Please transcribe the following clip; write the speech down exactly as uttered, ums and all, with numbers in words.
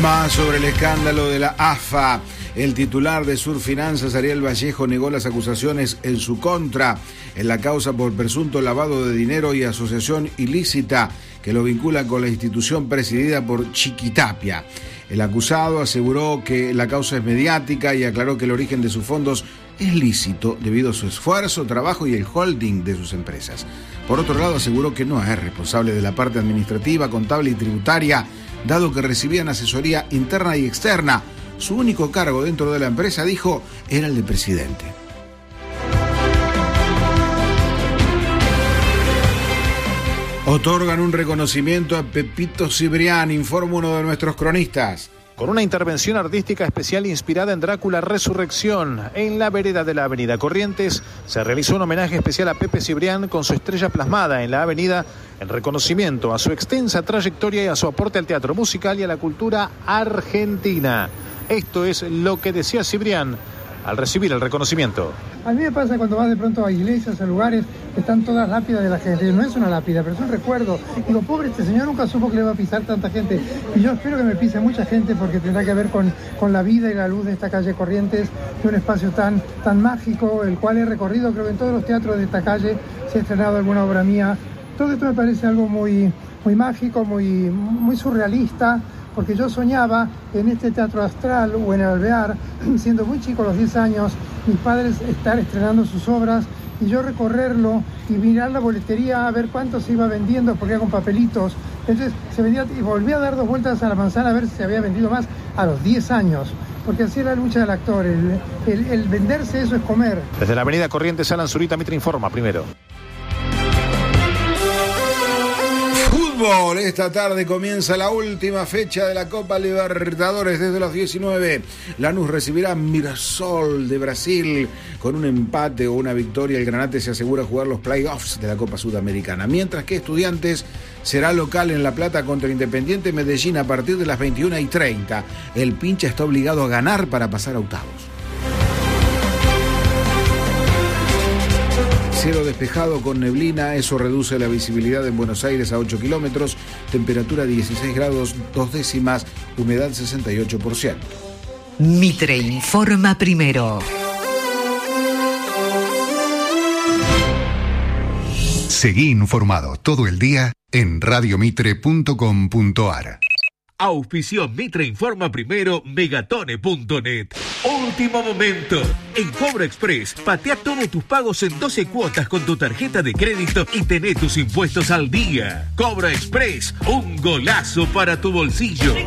Más sobre el escándalo de la A F A. El titular de Surfinanzas, Ariel Vallejo, negó las acusaciones en su contra en la causa por presunto lavado de dinero y asociación ilícita que lo vincula con la institución presidida por Chiquitapia. El acusado aseguró que la causa es mediática y aclaró que el origen de sus fondos es lícito debido a su esfuerzo, trabajo y el holding de sus empresas. Por otro lado, aseguró que no es responsable de la parte administrativa, contable y tributaria, dado que recibían asesoría interna y externa. Su único cargo dentro de la empresa, dijo, era el de presidente. Otorgan un reconocimiento a Pepito Cibrián, informa uno de nuestros cronistas. Con una intervención artística especial inspirada en Drácula Resurrección, en la vereda de la avenida Corrientes, se realizó un homenaje especial a Pepe Cibrián con su estrella plasmada en la avenida, en reconocimiento a su extensa trayectoria y a su aporte al teatro musical y a la cultura argentina. Esto es lo que decía Cibrián al recibir el reconocimiento. A mí me pasa cuando vas de pronto a iglesias, a lugares que están todas lápidas de la gente. No es una lápida, pero es un recuerdo. Digo, pobre, este señor nunca supo que le va a pisar tanta gente. Y yo espero que me pise mucha gente porque tendrá que ver con, con la vida y la luz de esta calle Corrientes, de un espacio tan, tan mágico, el cual he recorrido. Creo que en todos los teatros de esta calle se ha estrenado alguna obra mía. Todo esto me parece algo muy, muy mágico, muy, muy surrealista, porque yo soñaba en este teatro astral o en el Alvear, siendo muy chico, a los diez años, mis padres estar estrenando sus obras y yo recorrerlo y mirar la boletería a ver cuánto se iba vendiendo, porque era con papelitos. Entonces se vendía y volvía a dar dos vueltas a la manzana a ver si se había vendido más a los diez años. Porque así es la lucha del actor, el, el, el venderse, eso es comer. Desde la avenida Corrientes, Alan Zurita, Mitre informa primero. Fútbol, esta tarde comienza la última fecha de la Copa Libertadores desde los diecinueve. Lanús recibirá a Mirassol de Brasil. Con un empate o una victoria, el Granate se asegura jugar los playoffs de la Copa Sudamericana. Mientras que Estudiantes será local en La Plata contra Independiente Medellín a partir de las veintiuna y treinta. El Pincha está obligado a ganar para pasar a octavos. Cielo despejado con neblina, eso reduce la visibilidad en Buenos Aires a ocho kilómetros, temperatura dieciséis grados, dos décimas, humedad sesenta y ocho por ciento. Mitre informa primero. Seguí informado todo el día en radio mitre punto com punto ar. Auspició Mitre Informa Primero, Megatone punto net. Último momento. En Cobro Express, patea todos tus pagos en doce cuotas con tu tarjeta de crédito y tené tus impuestos al día. Cobro Express, un golazo para tu bolsillo.